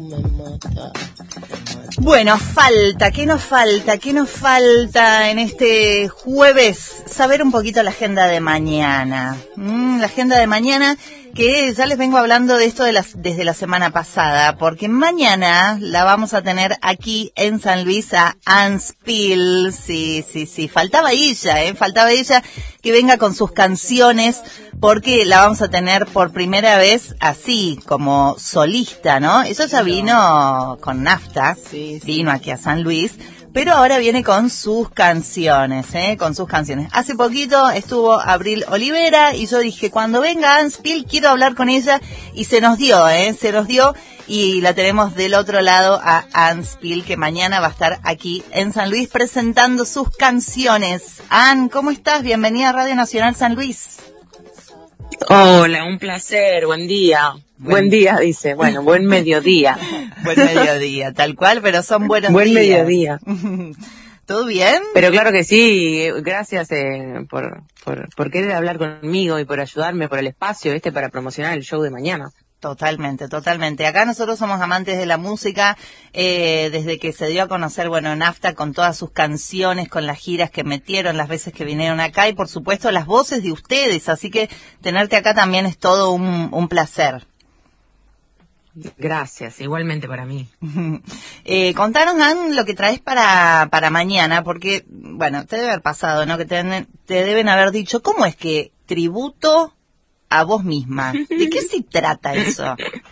Bueno, ¿qué nos falta? ¿Qué nos falta en este jueves? Saber un poquito la agenda de mañana. La agenda de mañana, que ya les vengo hablando de esto desde la semana pasada, porque mañana la vamos a tener aquí en San Luis a Anspil. Sí. Faltaba ella que venga con sus canciones, porque la vamos a tener por primera vez así, como solista, ¿no? Ella ya vino con Nafta, vino aquí a San Luis, pero ahora viene con sus canciones, Hace poquito estuvo Abril Olivera y yo dije, cuando venga Anspil quiero hablar con ella, y se nos dio, y la tenemos del otro lado a Anspil, que mañana va a estar aquí en San Luis presentando sus canciones. Ann, ¿cómo estás? Bienvenida a Radio Nacional San Luis. Hola, un placer, buen día. Buen día, dice. Bueno, buen mediodía. Buen mediodía, tal cual, pero son buenos buen días. Mediodía. ¿Todo bien? Pero claro que sí, gracias por querer hablar conmigo y por ayudarme por el espacio para promocionar el show de mañana. Totalmente. Acá nosotros somos amantes de la música, desde que se dio a conocer, Nafta con todas sus canciones, con las giras que metieron, las veces que vinieron acá y por supuesto las voces de ustedes, así que tenerte acá también es todo un placer. Gracias, igualmente para mí. Contanos, Ann, lo que traes para mañana, porque, te debe haber pasado, ¿no? Que te deben haber dicho, ¿cómo es que tributo a vos misma? ¿De qué se trata eso?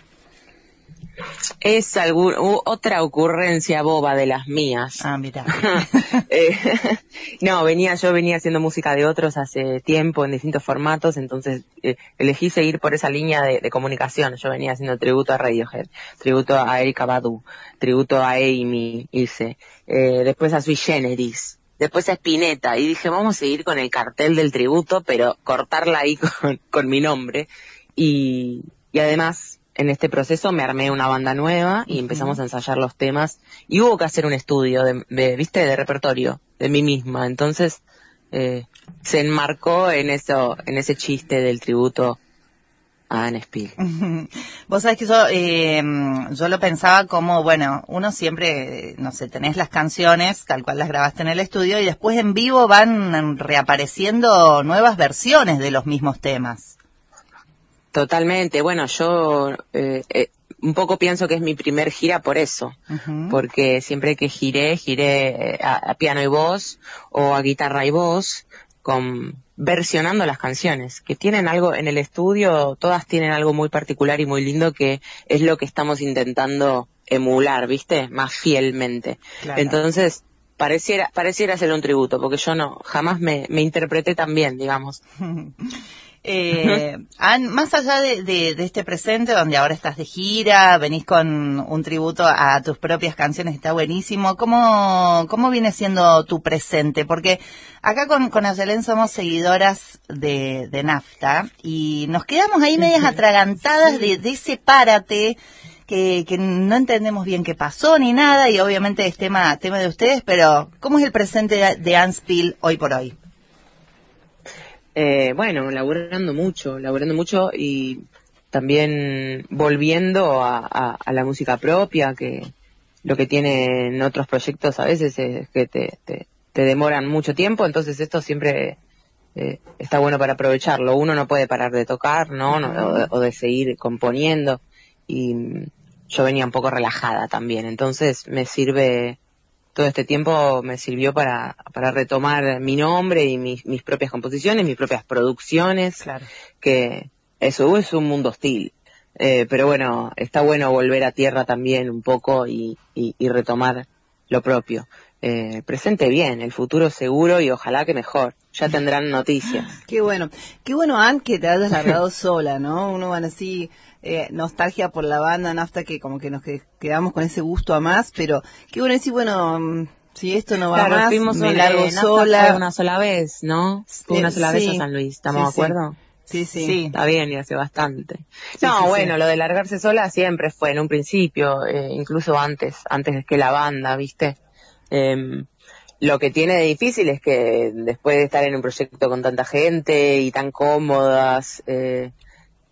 Es otra ocurrencia boba de las mías. Ah, mira. No, yo venía haciendo música de otros hace tiempo en distintos formatos, entonces elegí seguir por esa línea de comunicación. Yo venía haciendo tributo a Radiohead, tributo a Erykah Badu, tributo a Amy Ilse, después a Sui Generis, después a Spinetta, y dije, vamos a seguir con el cartel del tributo, pero cortarla ahí con mi nombre, y además en este proceso me armé una banda nueva y empezamos a ensayar los temas, y hubo que hacer un estudio de repertorio de mí misma. Entonces se enmarcó en ese chiste del tributo a Anspil. Vos sabés que yo lo pensaba como, uno siempre, tenés las canciones tal cual las grabaste en el estudio y después en vivo van reapareciendo nuevas versiones de los mismos temas. Totalmente. Yo un poco pienso que es mi primer gira por eso, porque siempre que giré a piano y voz o a guitarra y voz, versionando las canciones, que tienen algo en el estudio, todas tienen algo muy particular y muy lindo, que es lo que estamos intentando emular, ¿viste? Más fielmente. Claro. Entonces, pareciera hacer un tributo, porque yo jamás me interpreté tan bien, digamos. Ann, más allá de este presente donde ahora estás de gira, venís con un tributo a tus propias canciones, está buenísimo, ¿cómo viene siendo tu presente? Porque acá con Ayelen somos seguidoras de Nafta y nos quedamos ahí medias atragantadas de ese párate que no entendemos bien qué pasó ni nada, y obviamente es tema de ustedes, pero ¿cómo es el presente de Anspil hoy por hoy? Laburando mucho y también volviendo a la música propia, que lo que tienen otros proyectos a veces es que te demoran mucho tiempo, entonces esto siempre está bueno para aprovecharlo. Uno no puede parar de tocar, ¿no? O de seguir componiendo, y yo venía un poco relajada también, entonces todo este tiempo me sirvió para retomar mi nombre y mis propias composiciones, mis propias producciones. Claro. Que eso es un mundo hostil. Pero está bueno volver a tierra también un poco y retomar lo propio. Presente bien, el futuro seguro y ojalá que mejor. Ya tendrán noticias. Qué bueno, Ann, que te hayas largado sola, ¿no? Uno van así, nostalgia por la banda Nafta, que como que nos quedamos con ese gusto a más, pero qué bueno decir, si esto no va más, me largo sola. Fue una sola vez, ¿no? Fue una sola vez a San Luis, ¿estamos de acuerdo? Sí. Está bien, y hace bastante. Lo de largarse sola siempre fue en un principio, incluso antes que la banda, ¿viste? Lo que tiene de difícil es que después de estar en un proyecto con tanta gente y tan cómodas,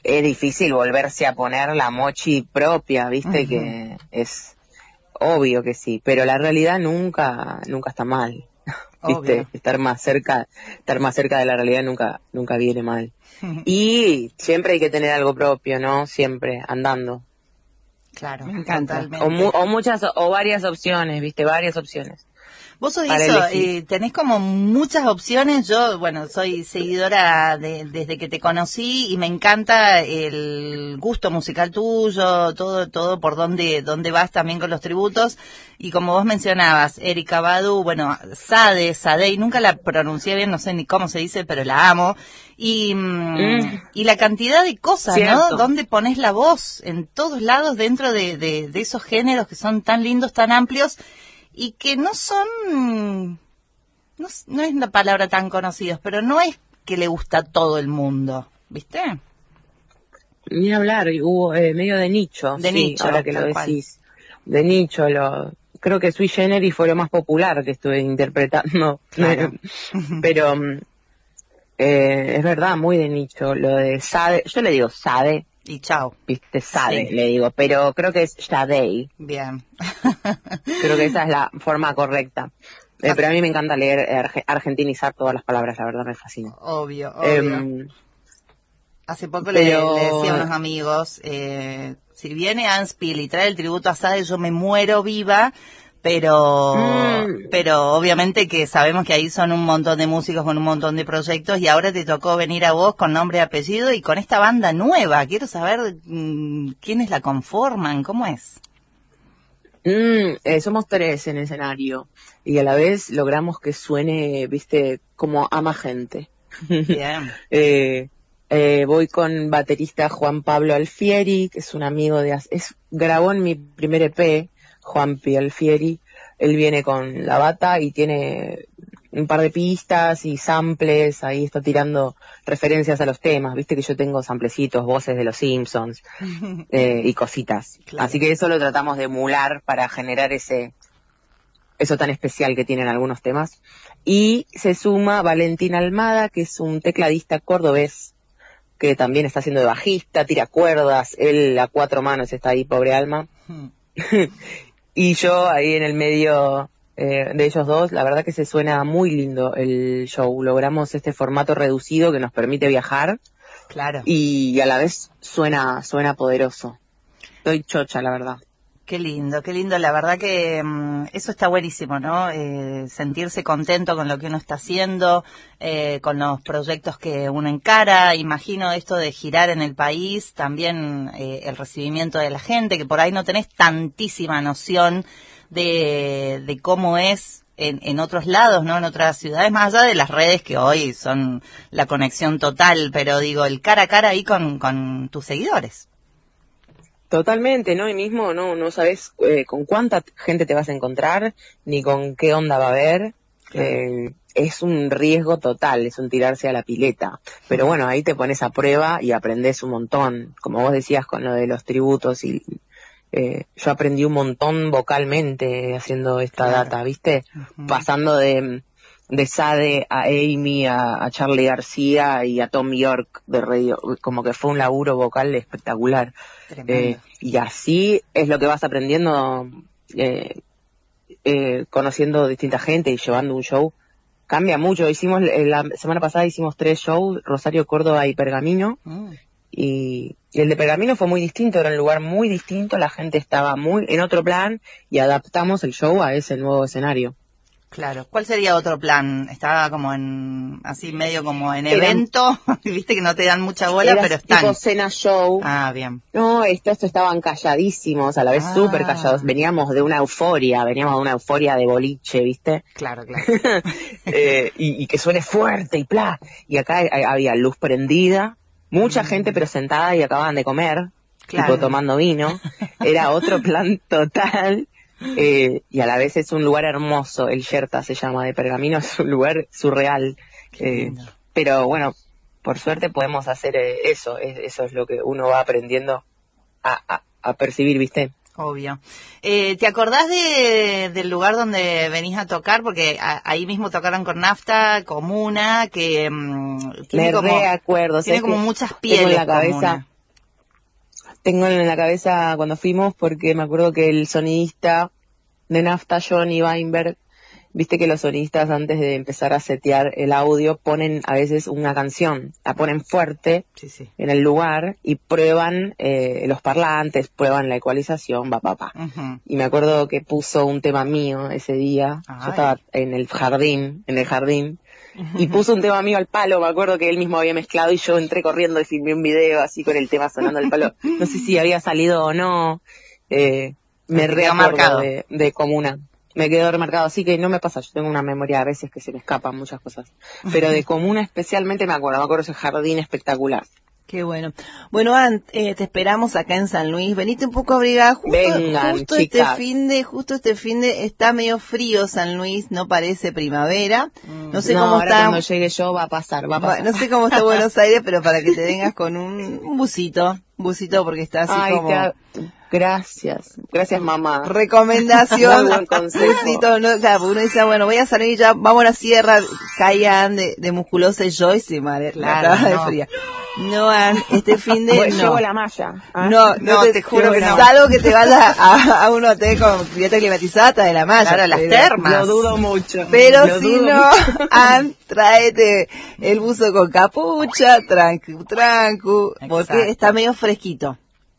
es difícil volverse a poner la mochi propia, viste, que es obvio que sí, pero la realidad nunca está mal. Viste, Obvio. estar más cerca de la realidad nunca viene mal. Y siempre hay que tener algo propio, ¿no? Siempre andando. Claro, Me encanta. totalmente. O varias opciones, viste, varias opciones. Vos sos Para eso, elegir. tenés como muchas opciones. Yo, bueno, soy seguidora desde que te conocí y me encanta el gusto musical tuyo, todo por dónde vas también con los tributos. Y como vos mencionabas, Erykah Badu, bueno, Sade, nunca la pronuncié bien, no sé ni cómo se dice, pero la amo. Y la cantidad de cosas, Cierto. ¿no? Dónde pones la voz, en todos lados dentro de esos géneros que son tan lindos, tan amplios. Y que no son, no es una palabra tan conocidos, pero no es que le gusta a todo el mundo, ¿viste? Ni hablar, hubo medio de nicho, De sí, nicho, ahora que lo tal cual. decís. De nicho, creo que Sui Generis fue lo más popular que estuve interpretando. Claro. Pero es verdad, muy de nicho. Lo de Sade, yo le digo Sade, Y chao. viste, Sade, Sí. le digo, pero creo que es Sade. Bien. Creo que esa es la forma correcta. Pero a mí me encanta leer, argentinizar todas las palabras, la verdad me fascina. Obvio. Em, Hace poco pero- le decía a unos amigos, si viene Anspiel y trae el tributo a Sade, yo me muero viva, pero obviamente que sabemos que ahí son un montón de músicos con un montón de proyectos y ahora te tocó venir a vos con nombre y apellido y con esta banda nueva. Quiero saber quiénes la conforman, ¿cómo es? Somos 3 en el escenario y a la vez logramos que suene, viste, como ama gente. Bien. Voy con baterista Juan Pablo Alfieri, que es un amigo grabó en mi primer EP, Juan P. Alfieri. Él viene con la bata y tiene un par de pistas y samples, ahí está tirando referencias a los temas, viste que yo tengo samplecitos, voces de los Simpsons y cositas. Claro. Así que eso lo tratamos de emular para generar eso tan especial que tienen algunos temas. Y se suma Valentín Almada, que es un tecladista cordobés, que también está haciendo de bajista, tira cuerdas, él a 4 manos está ahí, pobre alma. Y yo ahí en el medio de ellos dos, la verdad que se suena muy lindo el show. Logramos este formato reducido que nos permite viajar Claro. y a la vez suena poderoso. Estoy chocha, la verdad. Qué lindo, la verdad que eso está buenísimo, ¿no? Sentirse contento con lo que uno está haciendo, con los proyectos que uno encara, imagino esto de girar en el país, también el recibimiento de la gente, que por ahí no tenés tantísima noción de cómo es en otros lados, ¿no? En otras ciudades, más allá de las redes que hoy son la conexión total, pero digo, el cara a cara ahí con tus seguidores. Totalmente, ¿no? Y mismo no sabes con cuánta gente te vas a encontrar, ni con qué onda va a haber. Es un riesgo total, es un tirarse a la pileta. Pero bueno, ahí te pones a prueba y aprendes un montón. Como vos decías con lo de los tributos, y yo aprendí un montón vocalmente haciendo esta data, ¿viste? Pasando de Sade a Amy, a Charly García y a Tom York de Radio, como que fue un laburo vocal espectacular. Y así es lo que vas aprendiendo, conociendo distinta gente y llevando un show. Cambia mucho. La semana pasada hicimos 3 shows, Rosario, Córdoba y Pergamino. Y el de Pergamino fue muy distinto, era un lugar muy distinto, la gente estaba muy en otro plan y adaptamos el show a ese nuevo escenario. Claro. ¿Cuál sería otro plan? Estaba como así medio como en evento, viste que no te dan mucha bola, pero están. Tipo cena show. Ah, bien. No, estos estaban calladísimos, a la vez súper callados. Veníamos de una euforia de boliche, ¿viste? Claro. Y que suene fuerte y bla. Y acá había luz prendida, mucha gente pero sentada y acababan de comer, tipo tomando vino. Era otro plan total. Y a la vez es un lugar hermoso, el Yerta se llama, de Pergamino, es un lugar surreal. Pero bueno, por suerte podemos hacer eso es lo que uno va aprendiendo a percibir, ¿viste? Obvio. ¿Te acordás del lugar donde venís a tocar? Porque ahí mismo tocaron con Nafta, Comuna, que tiene Me como, reacuerdo, tiene como muchas pieles en la cabeza. Comuna. tengo en la cabeza cuando fuimos, porque me acuerdo que el sonidista de Nafta, Johnny Weinberg, viste que los sonidistas antes de empezar a setear el audio ponen a veces una canción, la ponen fuerte Sí. en el lugar y prueban los parlantes, prueban la ecualización, Ujú. Y me acuerdo que puso un tema mío ese día, Ay. yo estaba en el jardín, y puso un tema mío al palo, me acuerdo que él mismo había mezclado y yo entré corriendo y filmé un video así con el tema sonando al palo, no sé si había salido o no, me quedó marcado. reacuerdo de Comuna. Me quedó remarcado, así que no me pasa, yo tengo una memoria a veces que se me escapan muchas cosas, pero de Comuna especialmente me acuerdo ese jardín espectacular. Qué bueno. Bueno, Ann, te esperamos acá en San Luis. Venite un poco abrigada. Vengan, justo chicas. este fin de está medio frío San Luis, no parece primavera. No sé cómo ahora está. cuando llegue yo va a pasar. No sé cómo está Buenos Aires, pero para que te vengas con un busito, porque está así Ay, como. Gracias mamá. Recomendación, Muy buen consejo. busito, no, claro, uno dice, bueno, voy a salir ya, vamos a la sierra, caigan de musculosa y Joyce y madre, Claro, la de no. fría. No, Ann, este fin de Bueno, no. llevo la malla. ¿Ah? No, te juro que no. Salvo que te vayas a un hotel con cubierta climatizada de la malla. Claro, las pero- termas. Lo dudo mucho. Pero Lo si dudo no, mucho. Ann, tráete el buzo con capucha, trancu, Exacto. porque está medio fresquito.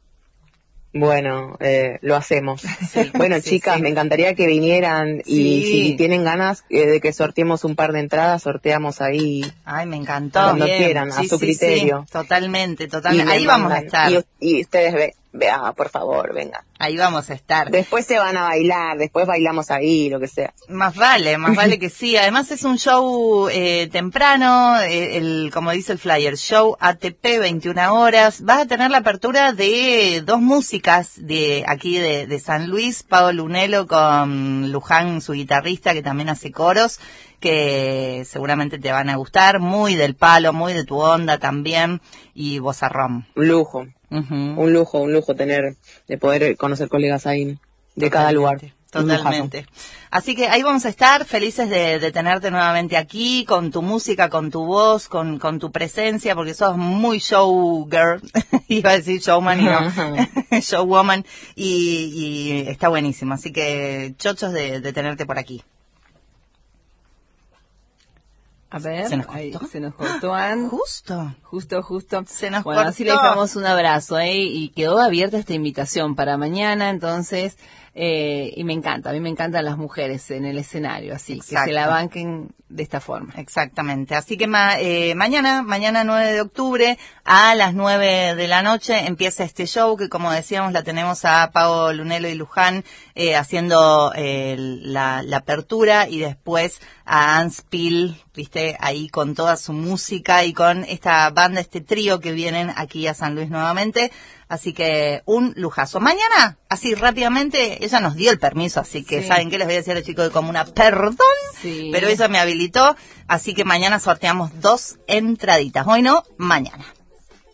Bueno, lo hacemos. Bueno, sí, chicas, sí. me encantaría que vinieran y Sí. si tienen ganas de que sorteemos un par de entradas, sorteamos ahí Ay, me encantó. cuando Bien. quieran, a su criterio. Sí, totalmente. Y me Ahí vamos a mandan. estar. Y ustedes vean, por favor, vengan. Ahí vamos a estar. Después se van a bailar, después bailamos ahí, lo que sea. Más vale que sí. Además es un show temprano, como dice el flyer, show ATP 21 horas. Vas a tener la apertura de dos músicas de aquí de San Luis, Pao Lunelo con Luján, su guitarrista, que también hace coros, que seguramente te van a gustar, muy del palo, muy de tu onda también, y vozarrón. Un lujo, Ujú. un lujo de poder conocer colegas ahí de cada lugar. Un lujazo. Totalmente. Así que ahí vamos a estar felices de tenerte nuevamente aquí, con tu música, con tu voz, con tu presencia, porque sos muy showgirl, iba a decir showman y no, showwoman, y está buenísimo. Así que chochos de tenerte por aquí. A ver, ¿Se nos ahí cortó? se nos cortó, Ann. Justo. Justo. Se nos Bueno, cortó. así le dejamos un abrazo, y quedó abierta esta invitación para mañana, entonces, y me encanta, a mí me encantan las mujeres en el escenario, así, que Exacto. se la banquen de esta forma. Exactamente. Así que mañana 9 de octubre, a las 9 de la noche, empieza este show que, como decíamos, la tenemos a Pao Lunelo y Luján haciendo la apertura, y después a Ann Spill, viste, ahí con toda su música y con esta banda, este trío que vienen aquí a San Luis nuevamente. Así que un lujazo. Mañana, así rápidamente, ella nos dio el permiso, así que Sí. ¿saben qué? Les voy a decir a los chicos de Comuna, perdón, Sí. pero ella me habilitó, así que mañana sorteamos 2 entraditas. Hoy no, mañana.